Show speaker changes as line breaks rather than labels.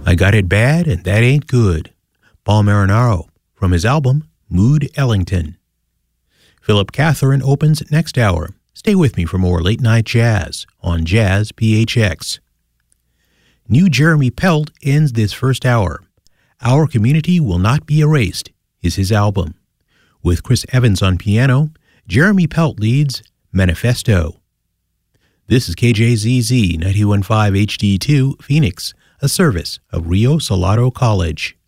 I Got It Bad and That Ain't Good, Paul Marinaro, from his album Mood Ellington. Philip Catherine opens next hour. Stay with me for more late-night jazz on Jazz PHX. New Jeremy Pelt ends this first hour. Our Community Will Not Be Erased is his album. With Chris Evans on piano, Jeremy Pelt leads Manifesto. This is KJZZ 91.5 HD2 Phoenix, a service of Rio Salado College.